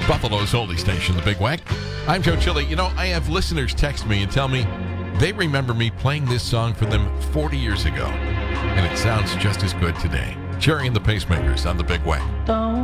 Buffalo's oldie station, the Big Wack. I'm Joe Chili. You know, I have listeners text me and tell me they remember me playing this song for them 40 years ago, and it sounds just as good today. Cherry and the Pacemakers on the Big Wack. Don't